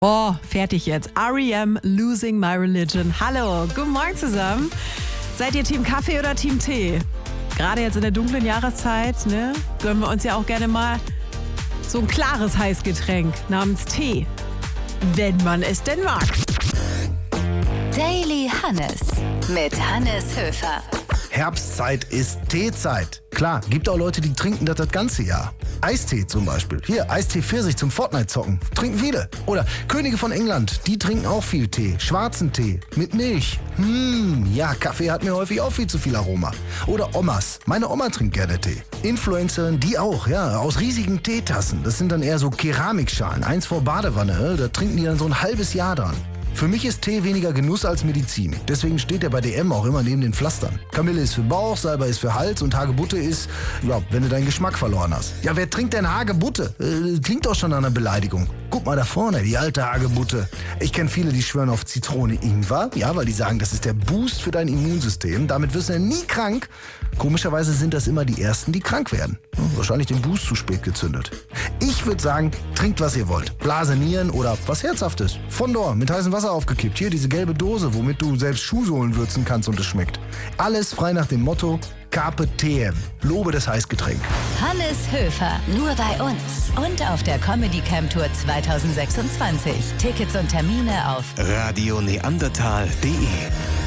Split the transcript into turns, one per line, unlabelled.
Oh, fertig jetzt. R.E.M. Losing My Religion. Hallo, guten Morgen zusammen. Seid ihr Team Kaffee oder Team Tee? Gerade jetzt in der dunklen Jahreszeit, ne, gönnen wir uns ja auch gerne mal so ein klares Heißgetränk namens Tee. Wenn man es denn mag.
Daily Hannes mit Hannes Höfer.
Herbstzeit ist Teezeit. Klar, gibt auch Leute, die trinken das ganze Jahr. Eistee zum Beispiel. Hier, Eistee Pfirsich zum Fortnite-Zocken. Trinken viele. Oder Könige von England, die trinken auch viel Tee. Schwarzen Tee mit Milch. Ja, Kaffee hat mir häufig auch viel zu viel Aroma. Oder Omas. Meine Oma trinkt gerne Tee. Influencerin, die auch, ja, aus riesigen Teetassen. Das sind dann eher so Keramikschalen. Eins vor Badewanne, da trinken die dann so ein halbes Jahr dran. Für mich ist Tee weniger Genuss als Medizin. Deswegen steht er bei DM auch immer neben den Pflastern. Kamille ist für Bauch, Salbei ist für Hals und Hagebutte ist, ja, wenn du deinen Geschmack verloren hast. Ja, wer trinkt denn Hagebutte? Klingt doch schon an einer Beleidigung. Guck mal da vorne, die alte Hagebutte. Ich kenne viele, die schwören auf Zitrone-Ingwer. Ja, weil die sagen, das ist der Boost für dein Immunsystem. Damit wirst du ja nie krank. Komischerweise sind das immer die Ersten, die krank werden. Wahrscheinlich den Boost zu spät gezündet. Ich würde sagen, trinkt, was ihr wollt. Blase, Nieren oder was Herzhaftes. Fondor mit heißem Wasser aufgekippt. Hier diese gelbe Dose, womit du selbst Schuhsohlen würzen kannst und es schmeckt. Alles frei nach dem Motto Carpe TM. Lobe das Heißgetränk.
Hannes Höfer, nur bei uns. Und auf der Comedy Camp Tour 2026. Tickets und Termine auf
radioneandertal.de